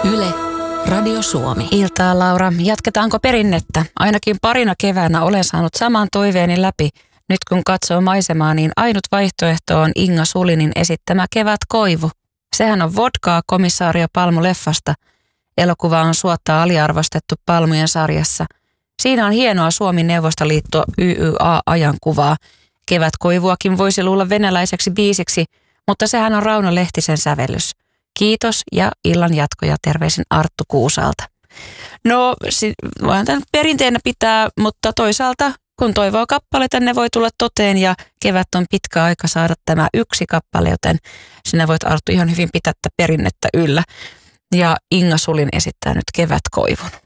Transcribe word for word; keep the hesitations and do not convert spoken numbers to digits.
Yle, Radio Suomi. Iltaa, Laura. Jatketaanko perinnettä? Ainakin parina keväänä olen saanut saman toiveeni läpi. Nyt kun katsoo maisemaa, niin ainut vaihtoehto on Inga Sulinin esittämä Kevätkoivu. Sehän on vodkaa Komissaario Palmu-leffasta. Elokuva on suotta aliarvostettu Palmujen sarjassa. Siinä on hienoa Suomi-Neuvostoliitto Y Y A-ajankuvaa. Kevätkoivuakin voisi luulla venäläiseksi biisiksi, mutta sehän on Rauno Lehtisen sävellys. Kiitos ja illan jatkoja terveisin Arttu Kuusalta. No, voihan tämän perinteenä pitää, mutta toisaalta kun toivoo kappaleita, ne voi tulla toteen ja kevät on pitkä aika saada tämä yksi kappale, joten sinä voit Arttu ihan hyvin pitää tätä perinnettä yllä. Ja Inga Sulin esittää nyt Kevätkoivun.